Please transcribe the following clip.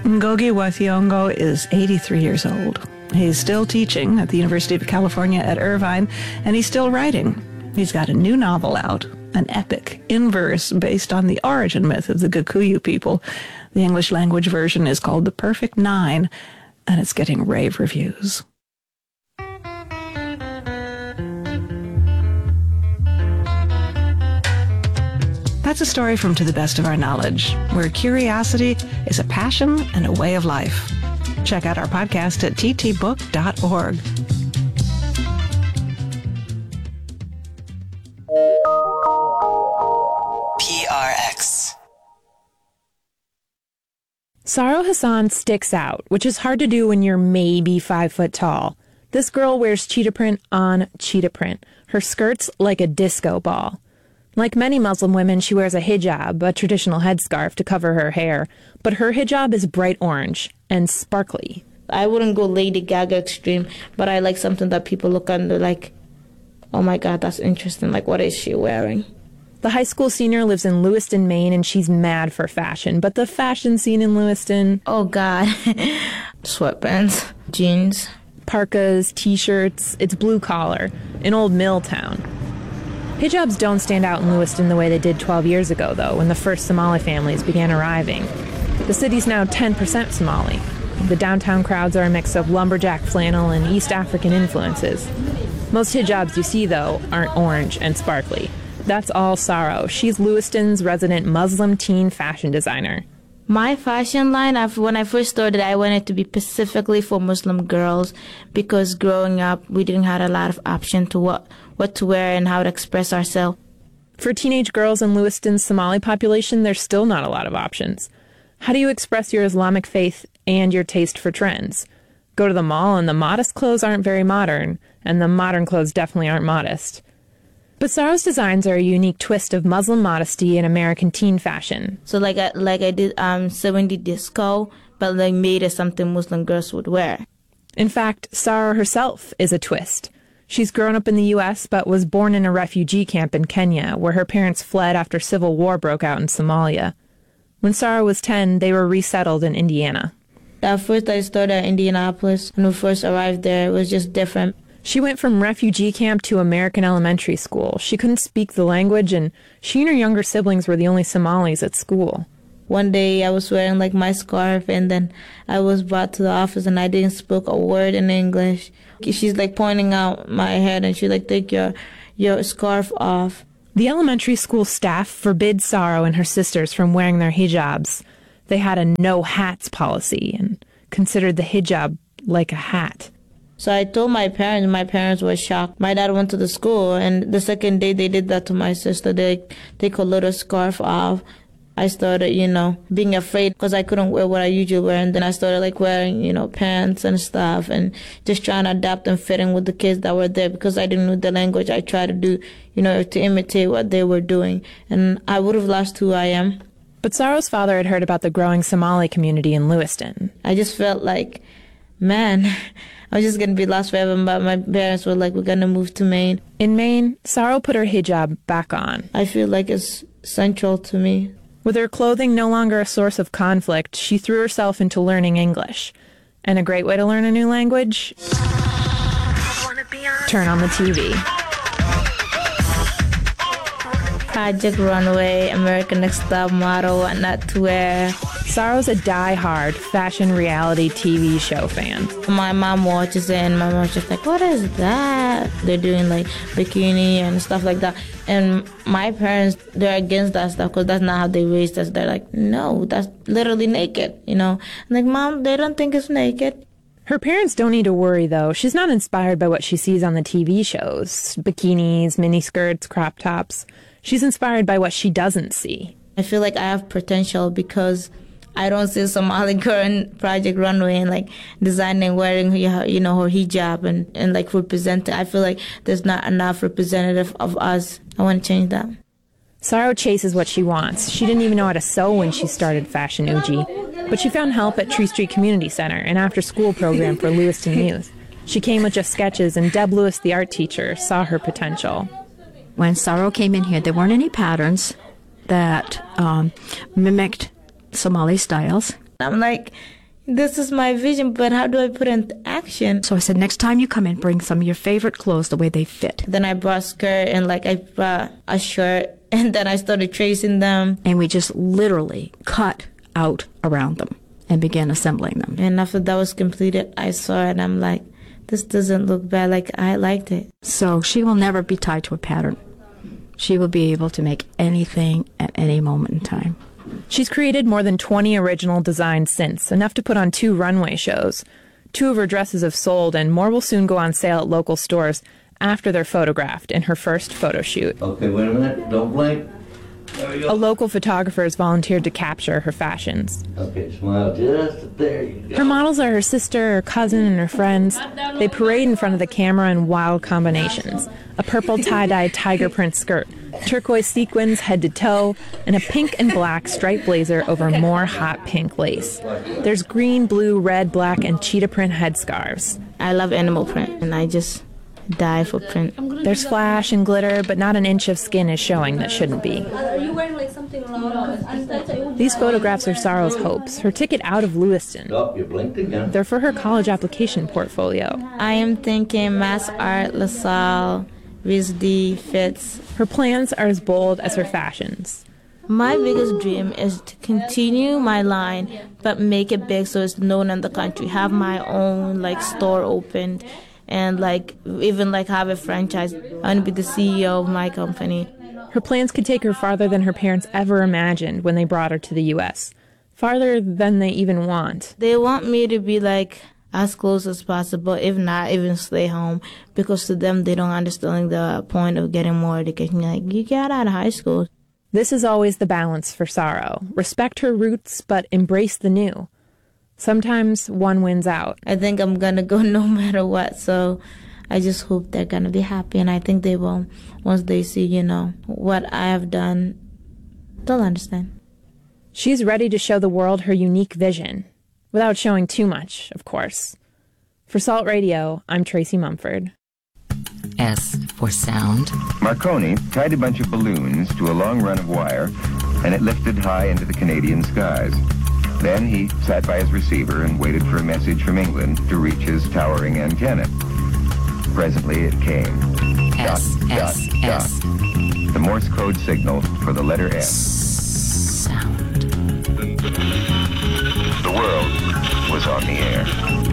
Ngugi wa Thiong'o is 83 years old. He's still teaching at the University of California at Irvine, and he's still writing. He's got a new novel out, an epic in verse based on the origin myth of the Kikuyu people. The English language version is called The Perfect Nine, and it's getting rave reviews. That's a story from To the Best of Our Knowledge, where curiosity is a passion and a way of life. Check out our podcast at ttbook.org. PRX. Saro Hassan sticks out, which is hard to do when you're maybe 5 foot tall. This girl wears cheetah print on cheetah print, her skirt's like a disco ball. Like many Muslim women, she wears a hijab, a traditional headscarf to cover her hair, but her hijab is bright orange and sparkly. I wouldn't go Lady Gaga extreme, but I like something that people look under like, oh my God, that's interesting. Like, what is she wearing? The high school senior lives in Lewiston, Maine, and she's mad for fashion. But the fashion scene in Lewiston... Oh, God. Sweatpants, jeans. Parkas, T-shirts. It's blue collar. An old mill town. Hijabs don't stand out in Lewiston the way they did 12 years ago, though, when the first Somali families began arriving. The city's now 10% Somali. The downtown crowds are a mix of lumberjack flannel and East African influences. Most hijabs you see, though, aren't orange and sparkly. That's all Saro. She's Lewiston's resident Muslim teen fashion designer. My fashion line, when I first started, I wanted to be specifically for Muslim girls because growing up, we didn't have a lot of option to what to wear and how to express ourselves. For teenage girls in Lewiston's Somali population, there's still not a lot of options. How do you express your Islamic faith and your taste for trends? Go to the mall and the modest clothes aren't very modern, and the modern clothes definitely aren't modest. But Saro's designs are a unique twist of Muslim modesty and American teen fashion. So like I did 70 disco, but like made it something Muslim girls would wear. In fact, Saro herself is a twist. She's grown up in the U.S., but was born in a refugee camp in Kenya, where her parents fled after civil war broke out in Somalia. When Saro was 10, they were resettled in Indiana. At first I started at Indianapolis. When we first arrived there, it was just different. She went from refugee camp to American elementary school. She couldn't speak the language, and she and her younger siblings were the only Somalis at school. One day I was wearing like my scarf, and then I was brought to the office and I didn't speak a word in English. She's like pointing out my head and she's like, take your scarf off. The elementary school staff forbid Saro and her sisters from wearing their hijabs. They had a no hats policy and considered the hijab like a hat. So I told my parents were shocked. My dad went to the school, and the second day they did that to my sister. They take a little scarf off. I started, being afraid because I couldn't wear what I usually wear. And then I started like wearing, pants and stuff and just trying to adapt and fit in with the kids that were there because I didn't know the language. I tried to do, to imitate what they were doing. And I would have lost who I am. But Saro's father had heard about the growing Somali community in Lewiston. I just felt like, man, I was just going to be lost forever, but my parents were like, we're going to move to Maine. In Maine, Saro put her hijab back on. I feel like it's central to me. With her clothing no longer a source of conflict, she threw herself into learning English. And a great way to learn a new language? Turn on the TV. Project Runway, American Next Top Model, What Not to Wear. Saro's a die-hard fashion reality TV show fan. My mom watches it and my mom's just like, what is that? They're doing like bikini and stuff like that. And my parents, they're against that stuff because that's not how they raised us. They're like, no, that's literally naked, I'm like, Mom, they don't think it's naked. Her parents don't need to worry, though. She's not inspired by what she sees on the TV shows. Bikinis, miniskirts, crop tops. She's inspired by what she doesn't see. I feel like I have potential because I don't see a Somali girl in Project Runway and like designing, wearing her hijab and like representing. I feel like there's not enough representative of us. I want to change that. Saro chases what she wants. She didn't even know how to sew when she started Fashion Uji, but she found help at Tree Street Community Center, an after-school program for Lewiston youth. She came with just sketches, and Deb Lewis, the art teacher, saw her potential. When Saro came in here, there weren't any patterns that mimicked Somali styles. I'm like, this is my vision, but how do I put it into action? So I said, next time you come in, bring some of your favorite clothes the way they fit. Then I brought a skirt and like I brought a shirt, and then I started tracing them. And we just literally cut out around them and began assembling them. And after that was completed, I saw it and I'm like, this doesn't look bad. Like, I liked it. So she will never be tied to a pattern. She will be able to make anything at any moment in time. She's created more than 20 original designs since, enough to put on 2 runway shows. 2 of her dresses have sold, and more will soon go on sale at local stores after they're photographed in her first photo shoot. Okay, wait a minute. Don't blink. There we go. A local photographer has volunteered to capture her fashions. Okay, smile just there. You go. Her models are her sister, her cousin, and her friends. They parade in front of the camera in wild combinations. A purple tie-dye tiger print skirt, turquoise sequins head to toe, and a pink and black striped blazer over more hot pink lace. There's green, blue, red, black, and cheetah print headscarves. I love animal print, and I just die for print. There's flash and glitter, but not an inch of skin is showing that shouldn't be. Are you wearing like something long? These photographs are Sarah's hopes, her ticket out of Lewiston. Oh, you blinked again. They're for her college application portfolio. I am thinking Mass Art, LaSalle, RISD, Fitz. Her plans are as bold as her fashions. My biggest dream is to continue my line, but make it big so it's known in the country. Have my own like store opened, and like even like have a franchise. I want to be the CEO of my company. Her plans could take her farther than her parents ever imagined when they brought her to the U.S. Farther than they even want. They want me to be like as close as possible, if not even stay home, because to them they don't understand the point of getting more education. Like, you got out of high school. This is always the balance for Sorrow. Respect her roots, but embrace the new. Sometimes one wins out. I think I'm gonna go no matter what, so I just hope they're gonna be happy, and I think they will once they see, what I have done. They'll understand. She's ready to show the world her unique vision, without showing too much, of course. For Salt Radio, I'm Tracy Mumford. S for sound. Marconi tied a bunch of balloons to a long run of wire, and it lifted high into the Canadian skies. Then he sat by his receiver and waited for a message from England to reach his towering antenna. Presently it came. S, Dot, S, dot, S. dot. The Morse code signal for the letter S. Sound. The world was on the air.